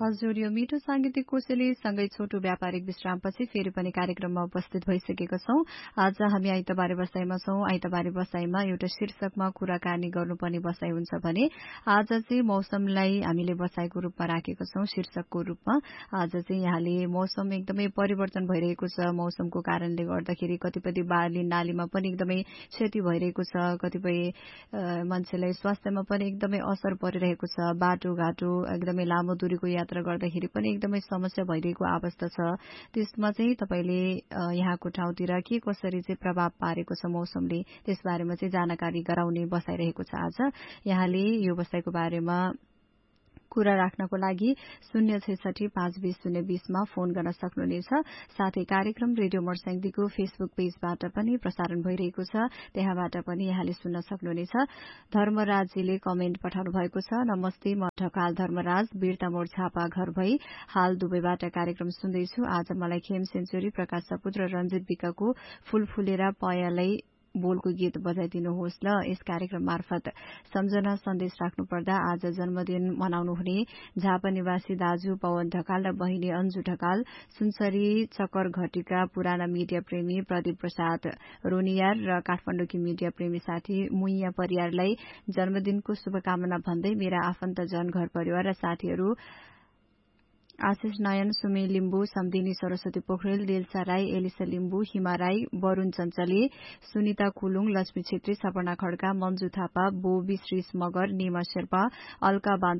हजुर यो मिठो सांगीतिक कोसेली सँगै छोटो व्यापारिक विश्रामपछि फेरि पनि कार्यक्रममा उपस्थित भइसकेका छौं। आज हामी आइतबारे बसाइमा छौं। आइतबारे बसाइमा एउटा शीर्षकमा कुराकानी गर्नुपर्ने बसाइ हुन्छ भने आज चाहिँ मौसमलाई हामीले बसाइको रूपमा राखेका छौं, शीर्षकको रूपमा। आज चाहिँ यहाँले मौसम एकदमै परिवर्तन भइरहेको छ, मौसमको कारणले गर्दाखेरि कतिपय बाली नालीमा पनि एकदमै क्षति भइरहेको छ, कतिपय मान्छेलाई स्वास्थ्यमा पनि एकदमै असर परिरहेको छ, बाटोघाटो एकदमै लामो दूरीको यात्रा गर्दाखेरि पनि एकदमै समस्या भइरहेको अवस्था छ। त्यसमा चाहिँ तपाईले यहाँको ठाउँतिर के कसरी चाहिँ प्रभाव पारेको छ मौसमले, त्यसबारेमा चाहिँ जानकारी गराउने बसाइरहेको छ। आज यहाँले यो बसाइको बारेमा कुरा राख्नको लागि 066522020 मा फोन गर्न सक्नुहुनेछ। साथै कार्यक्रम रेडियो मर्स्याङदीको फेसबुक पेजबाट पनि प्रसारण भइरहेको छ, त्यहाँबाट पनि यहाँले सुन्न सक्नुहुनेछ। धर्मराजजीले कमेन्ट पठाउनु भएको छ। नमस्ते, म ढकाल धर्मराज, बिर्ता मोड छापा घर भई हाल दुबईबाट कार्यक्रम सुन्दैछु। आज मलाई खेम सेन्चुरी, प्रकाश सपुत्र र रञ्जित विकाको फूल फुलेर पयालाई बोलको गीत बजाइदिनुहोस् ल। यस कार्यक्रम मार्फत सम्झना सन्देश राख्नु पर्दा आज जन्मदिन मनाउनुहुने झापा निवासी दाजु पवन ढकाल र बहिनी अन्जु ढकाल, सुनसरी चकर घटीका पुराना मिडिया प्रेमी प्रदीप प्रसाद रोनियार र काठमाडौँकी मिडिया प्रेमी साथी मुइया परियारलाई जन्मदिनको शुभकामना भन्दै मेरा आफन्तजन, घर परिवार र साथीहरू आशिष नयन, सुमी लिम्बू, सम्दिनी सरस्वती पोखरेल, दिलसा राई, एलिसा लिम्बू, हिमा राई, वरूण चञ्चले, सुनिता कुलुङ, लक्ष्मी छेत्री, सपना खड्का, मन्जु थापा, बोबी श्रीष मगर, निमा शेर्पा, अल्का